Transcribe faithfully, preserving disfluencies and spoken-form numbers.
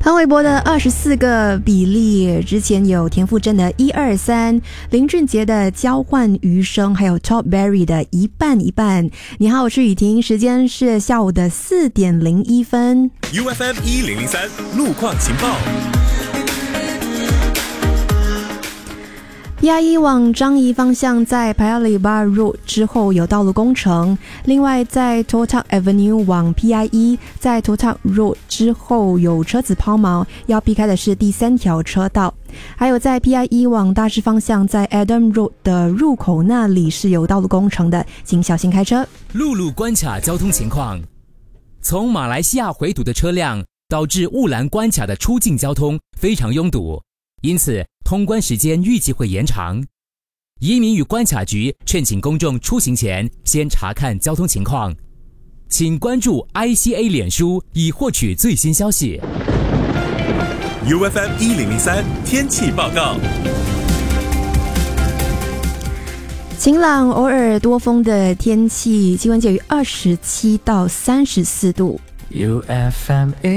潘玮柏的二十四个比例，之前有田馥甄的一二三，林俊杰的交换余生，还有 Top Berry 的一半一半。你好，我是雨婷，时间是下午的四点零一分。 U F M 一零零三路况情报。 P I E 往樟宜方向在 Paya Lebar Road 之后有道路工程，另外在 Toh Tuck Avenue 往 P I E 在 Toh Tuck Road 之后有车子抛锚，要避开的是第三条车道。还有在 P I E 往大势方向在 Adam Road 的入口那里是有道路工程的，请小心开车。 陆路关卡交通情况，从马来西亚回堵的车辆导致雾兰关卡的出境交通非常拥堵，因此通关时间预计会延长。移民与关卡局劝请公众出行前先查看交通情况，请关注 I C A 脸书以获取最新消息。 U F M 一零零三天气报告。 晴朗偶尔多风的天气，气温介于二十七到三十四度。 U F M